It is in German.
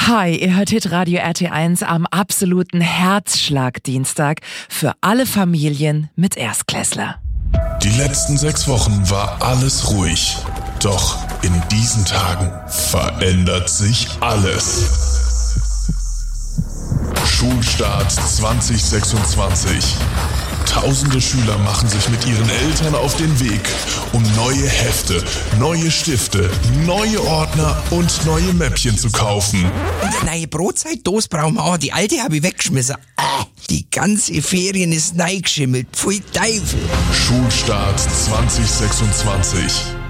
Hi, ihr hört Hitradio RT1 am absoluten Herzschlag-Dienstag für alle Familien mit Erstklässler. Die letzten 6 Wochen war alles ruhig. Doch in diesen Tagen verändert sich alles. Schulstart 2026. Tausende Schüler machen sich mit ihren Eltern auf den Weg, um neue Hefte, neue Stifte, neue Ordner und neue Mäppchen zu kaufen. Und eine neue Brotzeitdose brauchen wir auch. Die alte habe ich weggeschmissen. Die ganze Ferien ist neigeschimmelt. Pfui Teufel. Schulstart 2026.